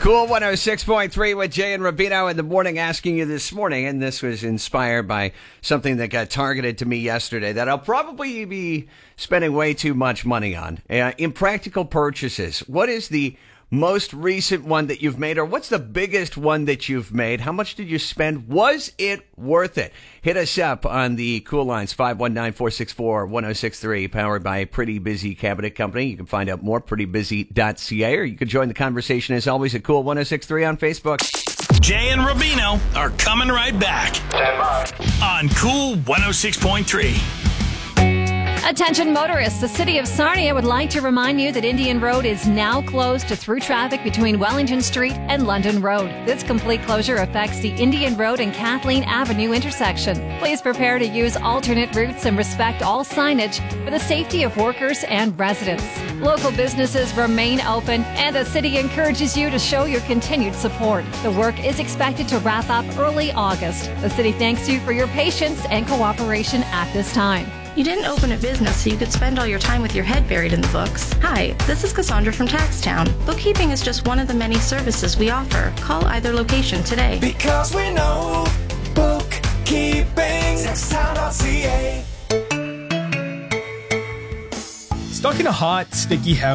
Cool 106.3 with Jay and Rubino in the morning, asking you this morning, and this was inspired by something that got targeted to me yesterday that I'll probably be spending way too much money on. Impractical purchases. What is the most recent one that you've made, or what's the biggest one that you've made? How much did you spend? Was it worth it? Hit us up on the Cool Lines, 519-464-1063, powered by Pretty Busy Cabinet Company. You can find out more, prettybusy.ca, or you can join the conversation as always at Cool 1063 on Facebook. Jay and Rubino are coming right back. Stand by. On Cool 106.3. Attention motorists, the City of Sarnia would like to remind you that Indian Road is now closed to through traffic between Wellington Street and London Road. This complete closure affects the Indian Road and Kathleen Avenue intersection. Please prepare to use alternate routes and respect all signage for the safety of workers and residents. Local businesses remain open, and the city encourages you to show your continued support. The work is expected to wrap up early August. The city thanks you for your patience and cooperation at this time. You didn't open a business so you could spend all your time with your head buried in the books. Hi, this is Cassandra from Taxtown. Bookkeeping is just one of the many services we offer. Call either location today. Because we know bookkeeping. Taxtown.ca. Stuck in a hot, sticky house